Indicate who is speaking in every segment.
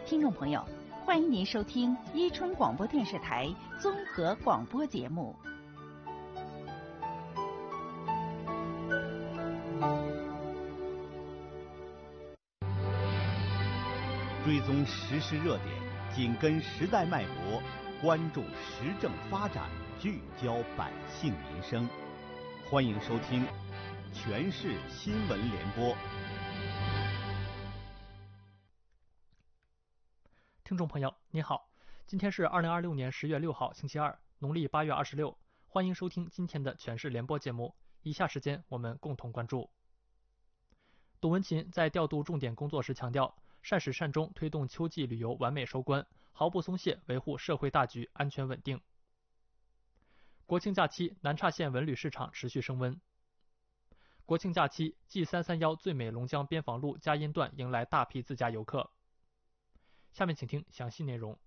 Speaker 1: 听众朋友，欢迎您收听伊春广播电视台综合广播节目。
Speaker 2: 追踪时事热点，紧跟时代脉搏，关注时政发展，聚焦百姓民生。欢迎收听全市新闻联播。
Speaker 3: 听众朋友，您好，今天是2026年10月6号，星期二，农历8月26。欢迎收听今天的全市联播节目。以下时间我们共同关注。董文琴在调度重点工作时强调，善始善终推动秋季旅游完美收官，毫不松懈维护社会大局安全稳定。国庆假期，南岔县文旅市场持续升温。国庆假期，G331最美龙江边防路佳音段迎来大批自驾游客。下面请听详细内容。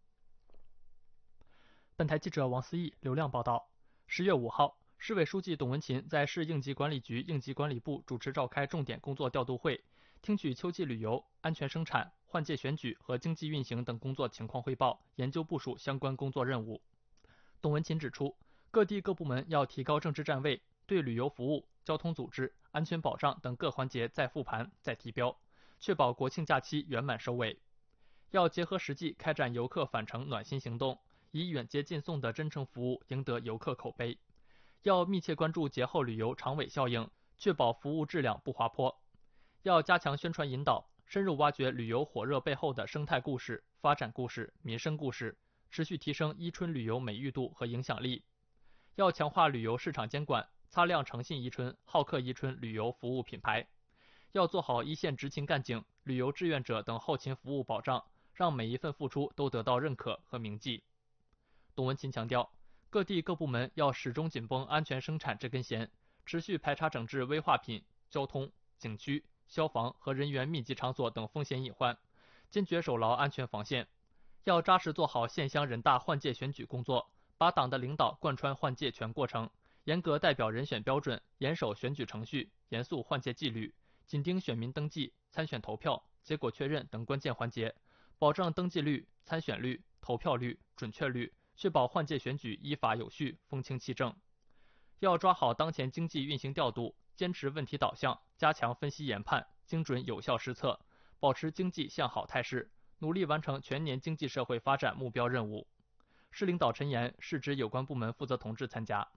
Speaker 3: 本台记者王思义、刘亮报道。10月5号，市委书记董文琴在市应急管理局应急管理部主持召开重点工作调度会，听取秋季旅游、安全生产、换届选举和经济运行等工作情况汇报，研究部署相关工作任务。董文琴指出，各地各部门要提高政治站位，对旅游服务、交通组织、安全保障等各环节再复盘、再提标，确保国庆假期圆满收尾。要结合实际开展游客返程暖心行动，以远接近送的真诚服务赢得游客口碑。要密切关注节后旅游长尾效应，确保服务质量不滑坡。要加强宣传引导，深入挖掘旅游火热背后的生态故事、发展故事、民生故事，持续提升伊春旅游美誉度和影响力。要强化旅游市场监管，擦亮诚信伊春、好客伊春旅游服务品牌。要做好一线执勤干警、旅游志愿者等后勤服务保障，让每一份付出都得到认可和铭记。董文琴强调，各地各部门要始终紧绷安全生产这根弦，持续排查整治危化品、交通、景区、消防和人员密集场所等风险隐患，坚决守牢安全防线。要扎实做好县乡人大换届选举工作，把党的领导贯穿换届全过程，严格代表人选标准，严守选举程序，严肃换届纪律，紧盯选民登记、参选投票、结果确认等关键环节，保证登记率、参选率、投票率、准确率，确保换届选举依法有序、风清气正。要抓好当前经济运行调度，坚持问题导向，加强分析研判，精准有效施策，保持经济向好态势，努力完成全年经济社会发展目标任务。市领导陈岩、市直有关部门负责同志参加。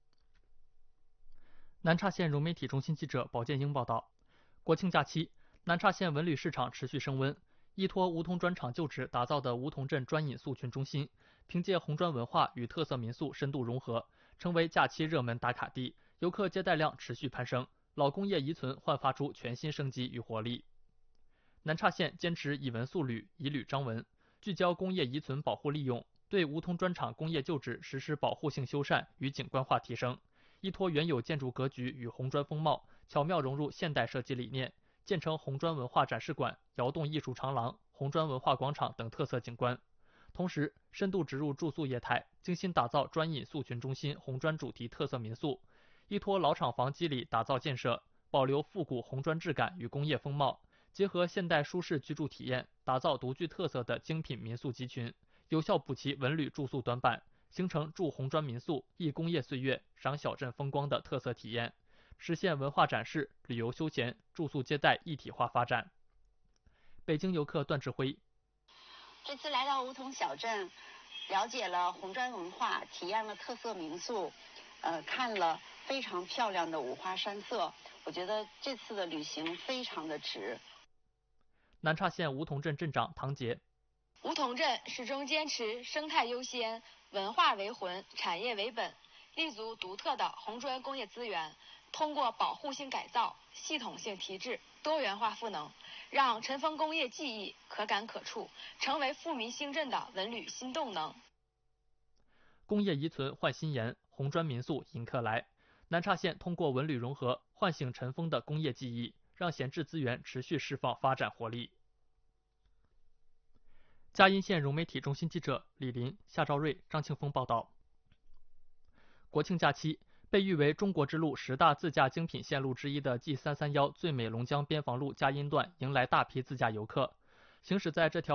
Speaker 3: 南岔县融媒体中心记者保建英报道。国庆假期，南岔县文旅市场持续升温。依托梧桐砖厂旧址打造的梧桐镇专饮宿群中心，凭借红砖文化与特色民宿深度融合，成为假期热门打卡地，游客接待量持续攀升，老工业遗存焕发出全新生机与活力。南岔县坚持以文塑旅、以旅彰文，聚焦工业遗存保护利用，对梧桐砖厂工业旧址实施保护性修缮与景观化提升，依托原有建筑格局与红砖风貌，巧妙融入现代设计理念，建成红砖文化展示馆、窑洞艺术长廊、红砖文化广场等特色景观。同时，深度植入住宿业态，精心打造专饮宿群中心红砖主题特色民宿，依托老厂房基里打造建设，保留复古红砖质感与工业风貌，结合现代舒适居住体验，打造独具特色的精品民宿集群，有效补齐文旅住宿短板，形成住红砖民宿、忆工业岁月、赏小镇风光的特色体验，实现文化展示、旅游休闲、住宿接待一体化发展。北京游客段志辉，
Speaker 4: 这次来到梧桐小镇，了解了红砖文化，体验了特色民宿，看了非常漂亮的五花山色，我觉得这次的旅行非常的值。
Speaker 3: 南岔县梧桐镇镇长唐杰，
Speaker 5: 梧桐镇始终坚持生态优先、文化为魂、产业为本，立足独特的红砖工业资源，通过保护性改造、系统性提质、多元化赋能，让尘封工业记忆可感可触，成为富民兴镇的文旅新动能。
Speaker 3: 工业遗存焕新颜，红砖民宿迎客来。南岔县通过文旅融合，唤醒尘封的工业记忆，让闲置资源持续释放发展活力。嘉荫县融媒体中心记者李林、夏兆瑞、张庆峰报道。国庆假期，被誉为中国之路10大自驾精品线路之一的 G331最美龙江边防路佳音段迎来大批自驾游客。行驶在这条